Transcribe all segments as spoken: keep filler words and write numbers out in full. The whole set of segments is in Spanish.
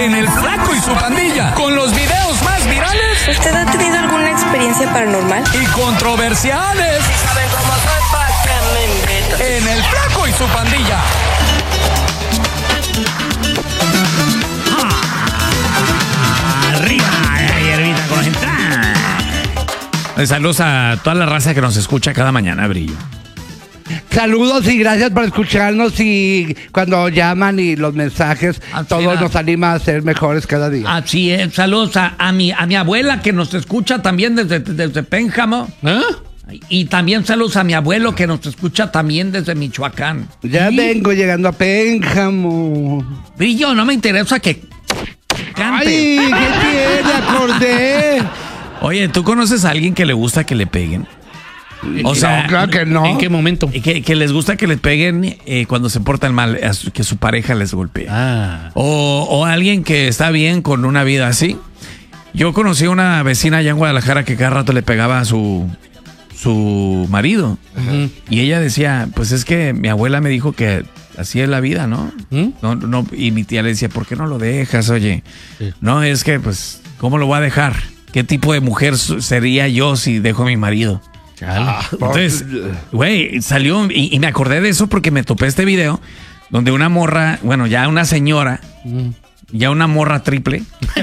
en El Flaco y su Pandilla, con los videos más virales. ¿Usted ha tenido alguna experiencia paranormal? Y controversiales. ¿Y saben cómo soy? ¿Pa' qué me invitan? En El Flaco y su Pandilla. Ah, arriba, hierbita con entrada. Saludos a toda la raza que nos escucha cada mañana, Brillo. Saludos y gracias por escucharnos y cuando llaman y los mensajes, Así todo es. nos anima a ser mejores cada día. Así es, saludos a, a, mi, a mi abuela que nos escucha también desde, desde Pénjamo. ¿Eh? Y también saludos a mi abuelo que nos escucha también desde Michoacán. Ya ¿Sí? vengo llegando a Pénjamo. Brillo, no me interesa que cante. ¡Ay, qué tiene! Acordé. Oye, ¿tú conoces a alguien que le gusta que le peguen? O sea, no, claro que no. ¿En qué momento? Que, que les gusta que les peguen eh, cuando se portan mal, a su- que su pareja les golpea. Ah. O, o alguien que está bien con una vida así. Yo conocí a una vecina allá en Guadalajara que cada rato le pegaba a su, su marido. Ujú. Y ella decía, pues es que mi abuela me dijo que así es la vida, ¿no? ¿Mm? No, no, y mi tía le decía, ¿por qué no lo dejas, oye? Sí. No, es que, pues, ¿cómo lo voy a dejar? ¿Qué tipo de mujer su- sería yo si dejo a mi marido? Chale. Entonces, güey, salió y, y me acordé de eso porque me topé este video donde una morra, bueno, ya una señora, Mm. ya una morra triple,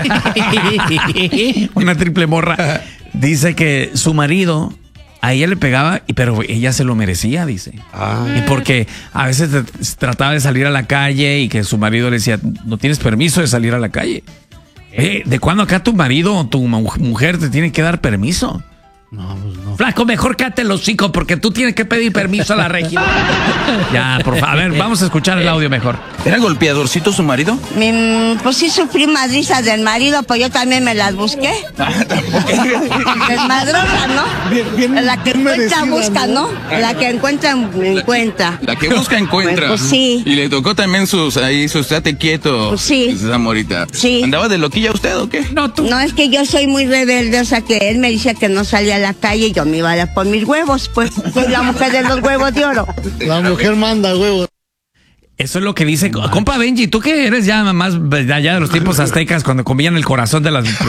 una triple morra, dice que su marido a ella le pegaba, y- pero ella se lo merecía, dice. Y porque a veces tr- trataba de salir a la calle y que su marido le decía, no tienes permiso de salir a la calle. Eh, ¿de cuándo acá tu marido o tu mu- mujer te tiene que dar permiso? No, pues no. Flaco, mejor cállate el hocico porque tú tienes que pedir permiso a la regia. Ya, por favor. A ver, vamos a escuchar el audio mejor. ¿Era golpeadorcito su marido? Mi, pues sí sufrí madrizas del marido, pues yo también me las busqué. Desmadrosa, ¿no? Bien, bien, la que bien encuentra merecida, busca, ¿no? La que encuentra encuentra. La que busca encuentra. Pues sí. Y le tocó también sus ahí, sus estate quieto. Pues sí. Esa morita. Sí. ¿Andaba de loquilla usted o qué? No, tú. No, es que yo soy muy rebelde, o sea que él me decía que no salía a la calle y yo me iba a dar por mis huevos, pues soy la mujer de los huevos de oro. La mujer manda, huevo. Eso es lo que dice. Compa Benji, tú que eres ya más de allá de los tiempos aztecas cuando comían el corazón de las. De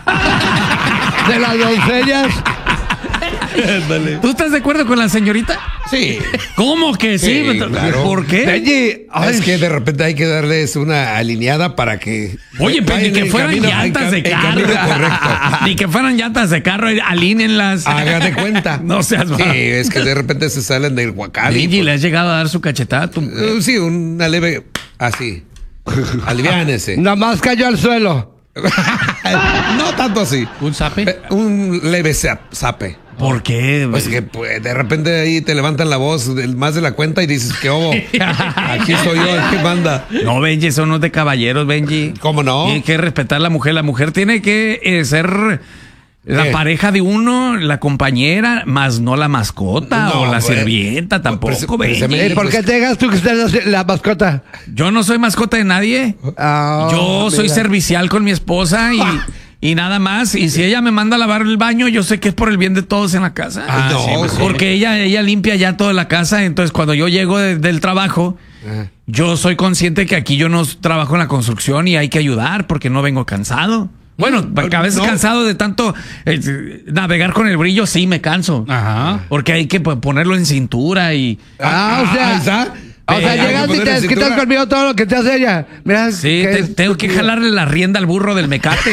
las doncellas. ¿Tú estás de acuerdo con la señorita? Sí. ¿Cómo que sí? Sí, claro. ¿Por qué? Benji, ay, Es que de repente hay que darles una alineada para que. Oye, pero ni vayan que en fueran camino- llantas en de ca- en carro. camino correcto. Ni que fueran llantas de carro, alínenlas. Haga de cuenta. No seas Sí, mal. es que de repente se salen del huacán. Benji, ¿le has llegado a dar su cachetada a tu mujer? Uh, sí, una leve. Así. Aliviánese. Nada más cayó al suelo. No tanto así. ¿Un zape? Eh, Un leve zap- zape. ¿Por qué? Pues que pues, de repente ahí te levantan la voz del- más de la cuenta y dices, ¿qué obo? Aquí soy yo, ¿qué manda? No, Benji, eso no es de caballeros, Benji. ¿Cómo no? Tiene que respetar a la mujer. La mujer tiene que eh, ser la ¿Qué? pareja de uno, la compañera, más no la mascota No, o la pues, sirvienta tampoco, pues, Benji. precisamente- ¿Y por qué te digas tú que estás la, la mascota? Yo no soy mascota de nadie. Ah, Yo soy mira. servicial con mi esposa y, y nada más. Y si ella me manda a lavar el baño, yo sé que es por el bien de todos en la casa. Ah, no, Sí, pues, sí. porque ella, ella limpia ya toda la casa. Entonces, cuando yo llego de- del trabajo, Ajá. yo soy consciente que aquí yo no trabajo en la construcción y hay que ayudar porque no vengo cansado. Bueno, porque a veces no. cansado de tanto eh, navegar con el brillo, sí me canso. Ajá. Porque hay que pues, ponerlo en cintura y... Ah, o sea, ahí está. o sea, Eh, llegas hay que y ponerle te desquitas cintura. conmigo todo lo que te hace ella. Mira, Sí, que te- es- tengo que jalarle la rienda al burro del mecate.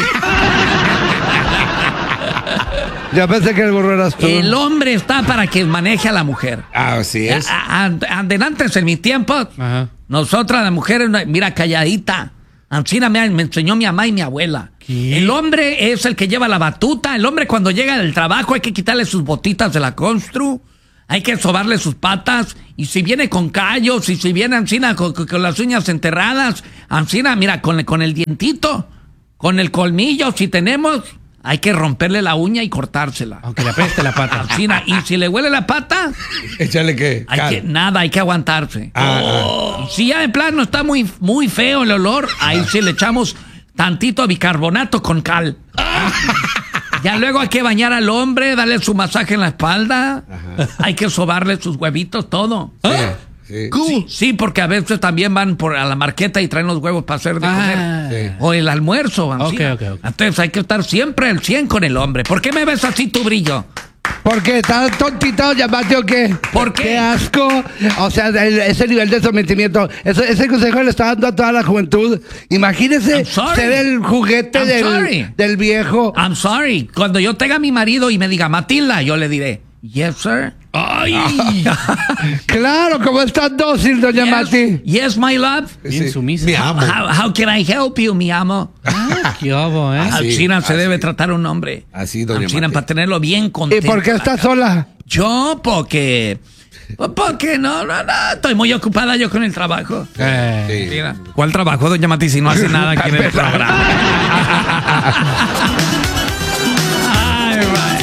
Yo pensé que el burro eras tú. El hombre está para que maneje a la mujer. Ah, así es. A- a- Adelante en mi tiempo, Ajá. nosotras las mujeres, mira, calladita. Ancina me, me enseñó mi mamá y mi abuela. ¿Qué? El hombre es el que lleva la batuta. El hombre cuando llega del trabajo hay que quitarle sus botitas de la constru. Hay que sobarle sus patas. Y si viene con callos, y si viene Ancina con, con- con las uñas enterradas, Ancina, mira, con, con el dientito, con el colmillo, si tenemos, hay que romperle la uña y cortársela. Aunque le apeste la pata. Ancina, y si le huele la pata, Échale que. hay cal. que, nada, hay que aguantarse. Ah, Y si ya de plano está muy, muy feo el olor, ahí sí le echamos tantito bicarbonato con cal. Ya luego hay que bañar al hombre, darle su masaje en la espalda. Hay que sobarle sus huevitos, todo. Sí. Sí. Sí, sí, porque a veces también van por a la marqueta y traen los huevos para hacer de comer. Ah, Sí. O el almuerzo. así. Ok, ok, ok. Entonces hay que estar siempre al cien con el hombre. ¿Por qué me ves así tu brillo? ¿Por qué? ¿Estás tontito, Yamati, o qué? ¿Por qué? ¡Qué asco! O sea, el- ese nivel de sometimiento. Ese, ese consejo le está dando a toda la juventud. Imagínese I'm sorry. ser el juguete I'm del, sorry. del viejo. I'm sorry. Cuando yo tenga a mi marido y me diga Matilda, yo le diré, yes, sir. ¡Ay! Claro, como es tan dócil, doña Mati. Yes, yes, my love. Bien sumisa. Mi amo. How, how can I help you, mi amo? Ah, qué obo, ¿eh? Así, Así se así. debe tratar un hombre. Así, doña Así, Mati. para tenerlo bien ¿Y contento. por qué está sola? Yo, porque... Porque no, no, no, estoy muy ocupada yo con el trabajo. Eh, Sí. Mira, ¿cuál trabajo, doña Mati, si no hace nada aquí en el programa? Ay, vaya.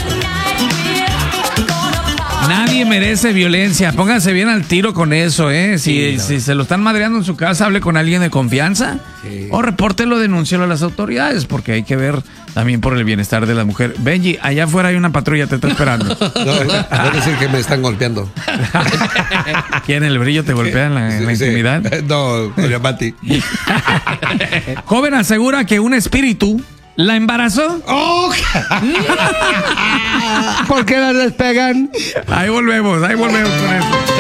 Nadie merece violencia. Pónganse bien al tiro con eso, ¿eh? Si, si se lo están madreando en su casa, hable con alguien de confianza. Sí. O repórtelo, denúncialo a las autoridades, porque hay que ver también por el bienestar de la mujer. Benji, allá afuera hay una patrulla, te está esperando. No, voy a decir que me están golpeando. ¿Quién el brillo te golpea en la, en la Sí, sí. intimidad? No, doña Mati. Joven asegura que un espíritu la embarazó. ¡Oh! ¿Por qué la despegan? Ahí volvemos, ahí volvemos con eso.